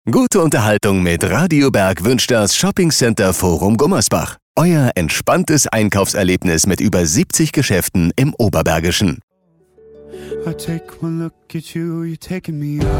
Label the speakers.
Speaker 1: Gute Unterhaltung mit Radio Berg wünscht das Shoppingcenter Forum Gummersbach. Euer entspanntes Einkaufserlebnis mit über 70 Geschäften im Oberbergischen.
Speaker 2: I take one look at you, you're taking me out.